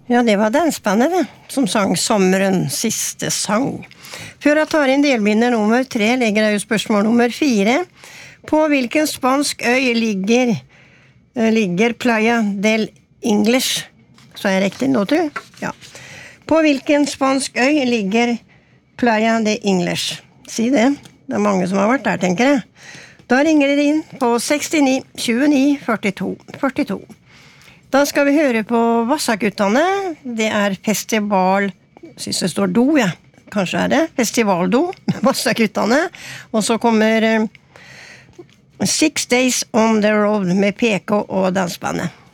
Ja, det var dansbandet det, som sang Sommerens siste sang. Før jeg tar inn delbinder nummer 3, legger jeg jo spørsmål nummer 4. På hvilken spansk øy ligger Playa del English? Så er jeg riktig nå, du? Ja. På hvilken spansk øy ligger Playa de English? Si det. Det er mange som har vært der, tenker jeg. Da ringer dere inn på 69 29 42 42. Da skal vi høre på Vassaguttene. Det er festival, synes det står do, ja. Kanskje er det festivaldo, Vassaguttene. Og så kommer 6 Days on the Road med PK og dansbandet.